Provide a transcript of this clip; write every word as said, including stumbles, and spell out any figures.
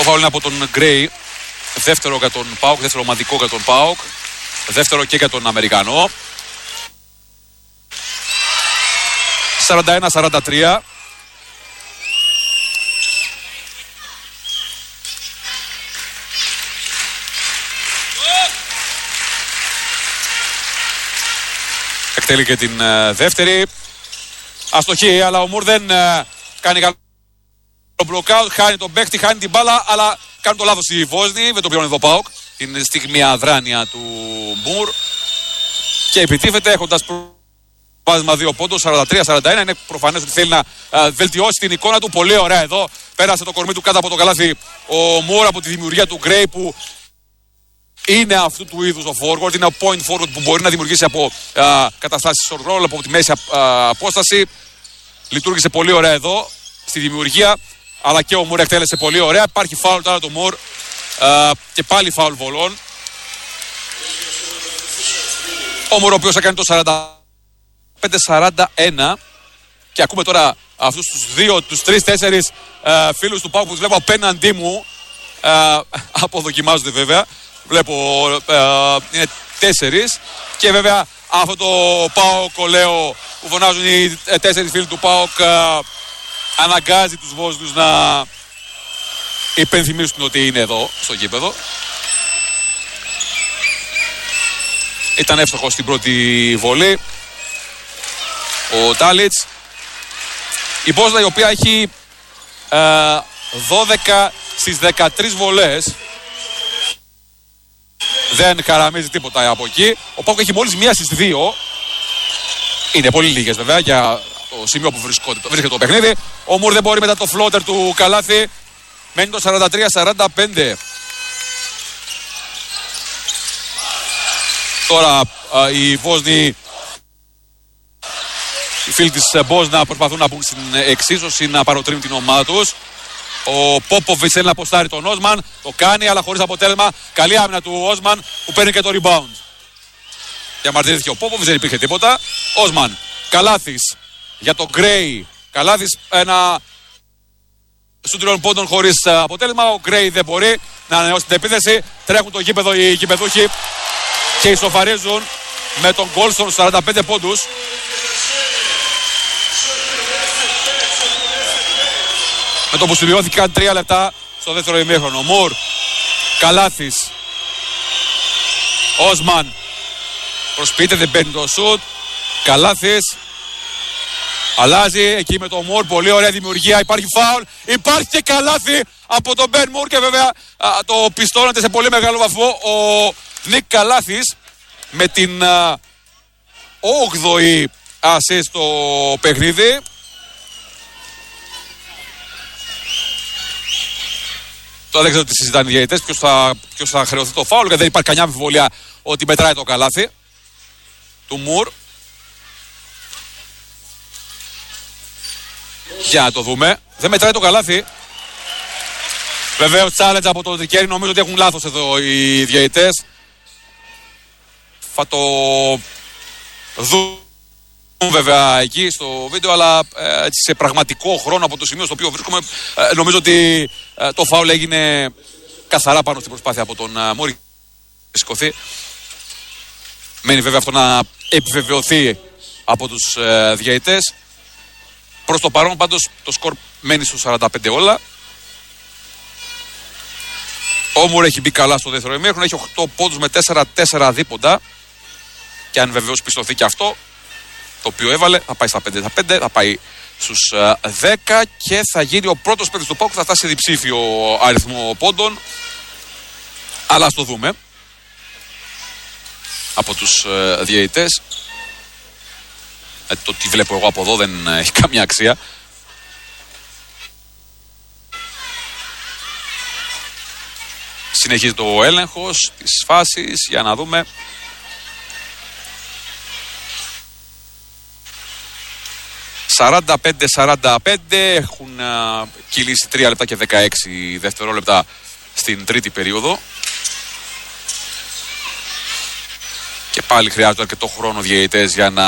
φάουλ είναι από τον Γκρέι. Δεύτερο για τον ΠΑΟΚ, δεύτερο ομαδικό για τον ΠΑΟΚ. Δεύτερο και για τον Αμερικανό. σαράντα ένα σαράντα τρία. Εκτελεί και την uh, δεύτερη. Αστοχή, αλλά ο Μουρ δεν uh, κάνει καλό μπλοκάουτ. Χάνει τον παίκτη, χάνει την μπάλα, αλλά κάνει το λάθος η Βόσνη. Δεν το πιώνει εδώ ΠΑΟΚ. Την στιγμή αδράνεια του Μουρ. Και επιτίθεται έχοντας προβάδισμα δύο πόντους, σαράντα τρία σαράντα ένα. Είναι προφανές ότι θέλει να uh, βελτιώσει την εικόνα του. Πολύ ωραία εδώ. Πέρασε το κορμί του κάτω από το καλάθι ο Μουρ από τη δημιουργία του Γκρέι που είναι αυτού του είδους ο forward. Είναι ο point forward που μπορεί να δημιουργήσει από uh, καταστάσεις short roll, από τη μέση uh, απόσταση. Λειτουργήσε πολύ ωραία εδώ στη δημιουργία. Αλλά και ο Μουρ εκτέλεσε πολύ ωραία. Υπάρχει φάουλ τώρα του Μουρ uh, και πάλι φάουλ βολών. Ο Μουρ ο οποίος έκανε το σαράντα πέντε σαράντα ένα. Και ακούμε τώρα αυτούς τους δύο, τους τρεις, τέσσερις uh, φίλους του ΠΑΟΚ που τους βλέπω απέναντί μου. Uh, αποδοκιμάζονται βέβαια. Βλέπω uh, είναι τέσσερις. Και βέβαια αυτό το ΠΑΟΚ κολέο που φωνάζουν οι τέσσερις φίλοι του ΠΑΟΚ uh, αναγκάζει τους Βόσνους να υπενθυμίσουν ότι είναι εδώ στο γήπεδο. Ήταν εύστοχος στην πρώτη βολή ο Τάλιτς. Η Βόσνα η οποία έχει uh, δώδεκα στις δεκατρείς βολές. Δεν χαραμίζει τίποτα από εκεί. Ο ΠΑΟΚ έχει μόλις μία στις δύο. Είναι πολύ λίγες βέβαια για το σημείο που βρίσκεται το παιχνίδι. Ο Μουρ δεν μπορεί μετά το φλότερ του καλάθι. Μένει το σαράντα τρία σαράντα πέντε. Τώρα α, οι Βόσνοι, οι φίλοι της Μπόσνα προσπαθούν να μπουν στην εξίσωση, να παροτρύνουν την ομάδα τους. Ο Πόποβιτς θέλει να αποστάρει τον Όσμαν. Το κάνει αλλά χωρίς αποτέλεσμα. Καλή άμυνα του Όσμαν που παίρνει και το rebound. Διαμαρτυρήθηκε ο Πόποβιτς, δεν υπήρχε τίποτα. Όσμαν, καλάθις για τον Γκρέι. Καλάθις, ένα σου τριών πόντων χωρίς αποτέλεσμα. Ο Γκρέι δεν μπορεί να ανανεώσει την επίθεση. Τρέχουν το γήπεδο οι γηπεδούχοι και ισοφαρίζουν με τον Γκόλστον σαράντα πέντε πόντους. Με το που συμπληρώθηκαν τρία λεπτά στο δεύτερο ημίχρονο. Μουρ, καλάθις, Όσμαν, προσποιείται, δεν παίρνει το σουτ. Καλάθις, αλλάζει εκεί με τον Μουρ, πολύ ωραία δημιουργία, υπάρχει φάουλ, υπάρχει και καλάθι από τον Μπεν Μουρ και βέβαια α, το πιστώνεται σε πολύ μεγάλο βαθμό ο Νίκ Καλάθις με την όγδοη ασίστ στο παιχνίδι. Τώρα δεν ξέρω τι συζητάνε οι διαιτητές, ποιος θα, ποιος θα χρεωθεί το φάουλ, γιατί δεν υπάρχει καμιά αμφιβολία ότι μετράει το καλάθι του Μουρ. Για να το δούμε. Δεν μετράει το καλάθι. Βεβαίως challenge από το Δικέρι. Νομίζω ότι έχουν λάθος εδώ οι διαιτητές. Θα το δουν βέβαια εκεί στο βίντεο, αλλά ε, σε πραγματικό χρόνο από το σημείο στο οποίο βρίσκομαι, ε, νομίζω ότι ε, το φάουλ έγινε καθαρά πάνω στην προσπάθεια από τον ε, Μόρι. Σηκωθεί. Μένει βέβαια αυτό να επιβεβαιωθεί από τους ε, διαιτητές. Προς το παρόν πάντως το σκορ μένει στο σαράντα πέντε όλα. Ο Μουρ έχει μπει καλά στο δεύτερο ημίχρονο, έχει οκτώ πόντους με τέσσερα τέσσερα δίποντα. Και αν βεβαίως πιστωθεί και αυτό, το οποίο έβαλε, θα πάει στα πέντε στα πέντε, θα πάει στους δέκα και θα γίνει ο πρώτος παίκτης του ΠΑΟΚ, θα φτάσει σε διψήφιο αριθμό πόντων. Αλλά ας το δούμε από τους uh, διαιτητές. Ε, το τι βλέπω εγώ από εδώ δεν έχει καμία αξία. Συνεχίζει το έλεγχος της φάσης, για να δούμε. σαράντα πέντε σαράντα πέντε, έχουν α, κυλήσει τρία λεπτά και δεκαέξι δευτερόλεπτα στην τρίτη περίοδο. Και πάλι χρειάζονται αρκετό χρόνο διαιτητές για να